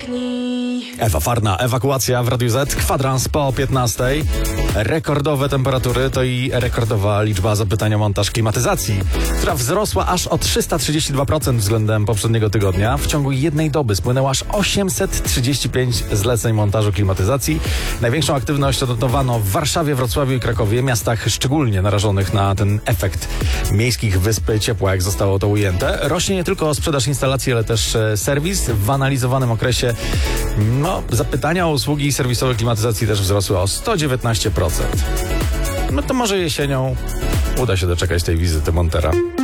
Ewa Farna, ewakuacja w Radiu Z, kwadrans po 15. Rekordowe temperatury to i rekordowa liczba zapytań o montaż klimatyzacji, która wzrosła aż o 332% względem poprzedniego tygodnia. W ciągu jednej doby spłynęło aż 835 zleceń montażu klimatyzacji. Największą aktywność odnotowano w Warszawie, Wrocławiu i Krakowie, miastach szczególnie narażonych na ten efekt miejskich wysp ciepła, jak zostało to ujęte. Rośnie nie tylko sprzedaż instalacji, ale też serwis. W analizowanym okresie zapytania o usługi serwisowe klimatyzacji też wzrosły o 119%. No to może jesienią uda się doczekać tej wizyty montera.